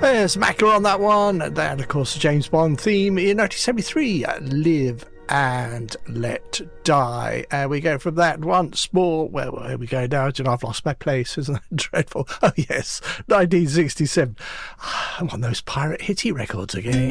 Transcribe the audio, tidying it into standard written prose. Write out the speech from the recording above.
There's Mackler on that one. That, of course, the James Bond theme in 1973, Live and Let Die. And we go from that once more. Well, here we go now. Do you know, I've lost my place. Isn't that dreadful? Oh, yes, 1967. I'm on those pirate hitty records again.